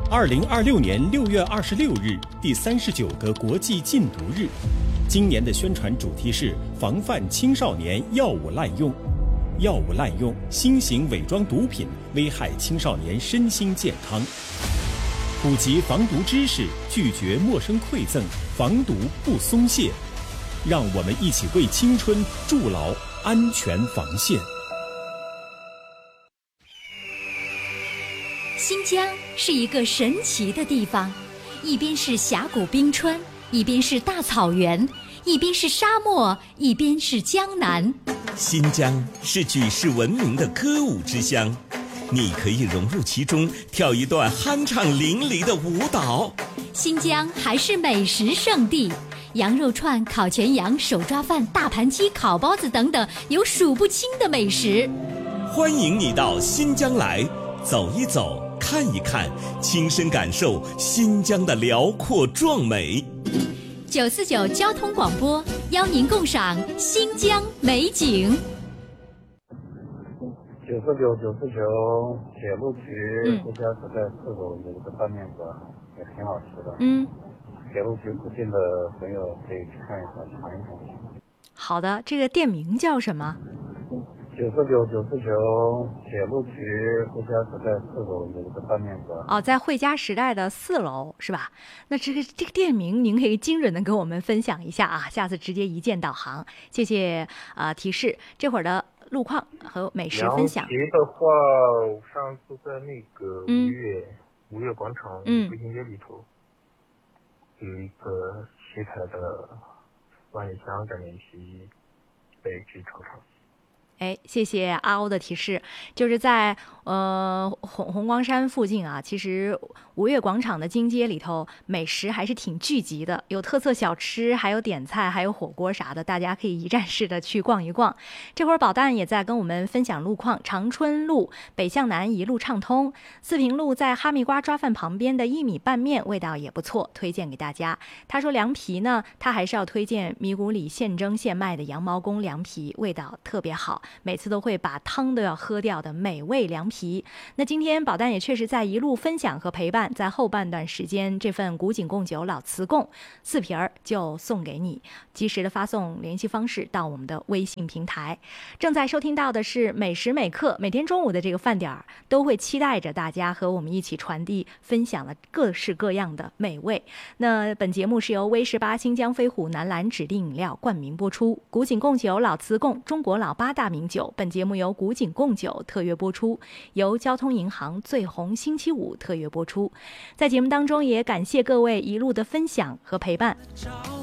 2026年6月26日，第39个国际禁毒日。今年的宣传主题是防范青少年药物滥用。药物滥用，新型伪装毒品危害青少年身心健康。普及防毒知识，拒绝陌生馈赠，防毒不松懈。让我们一起为青春筑牢安全防线。 新疆是一个神奇的地方，一边是峡谷冰川，一边是大草原，一边是沙漠，一边是江南。 新疆是举世闻名的歌舞之乡，你可以融入其中，跳一段酣畅淋漓的舞蹈。 新疆还是美食圣地，羊肉串、烤全羊、手抓饭、大盘鸡、烤包子等等，有数不清的美食。 欢迎你到新疆来，走一走，看一看，亲身感受新疆的辽阔壮美。 949交通广播邀您共赏新疆美景。 949铁路局国家时代4楼有一个拌面馆，也挺好吃的。铁路局附近的朋友可以去看一下，尝一尝。 好的，这个店名叫什么 ？949铁路局国家时代4楼有一个拌面馆。 哦，在汇佳时代的4楼是吧？那这个店名您可以精准的跟我们分享一下啊，下次直接一键导航。谢谢提示。这会儿的路况和美食分享。 凉皮的话，上次在那个五月广场步行街里头，有一个西台的万里香擀面皮，被去尝尝。 哎，谢谢阿欧的提示，就是在红光山附近啊，其实吴越广场的金街里头，美食还是挺聚集的，有特色小吃，还有点菜，还有火锅啥的，大家可以一站式的去逛一逛。这会儿宝蛋也在跟我们分享路况，长春路北向南一路畅通，四平路在哈密瓜抓饭旁边的1米拌面味道也不错，推荐给大家。他说凉皮呢，他还是要推荐米谷里现蒸现卖的羊毛公凉皮，味道特别好。每次都会把汤都要喝掉的美味凉皮。那今天宝蛋也确实在一路分享和陪伴，在后半段时间，这份古井贡酒老瓷贡4瓶就送给你，及时的发送联系方式到我们的微信平台。正在收听到的是美食美课，每天中午的这个饭点都会期待着大家和我们一起传递分享了各式各样的美味。那本节目是由威18新疆飞虎南蓝指定饮料冠名播出，古井贡酒老瓷贡中国老8大名酒。本节目由古井贡酒特约播出，由交通银行最红星期五特约播出。在节目当中也感谢各位一路的分享和陪伴。